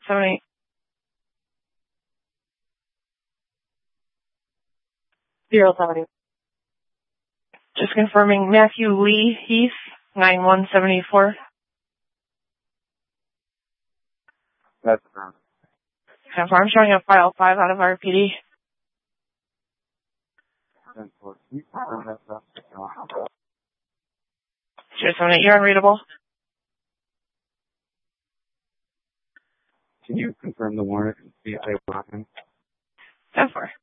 9178. Zero 70. Just confirming Matthew Lee Heath, 9174. That's Confirm, showing a file 5 out of RPD. Zero 78, you're unreadable. Can you confirm the warrant via Iowa? 10-4.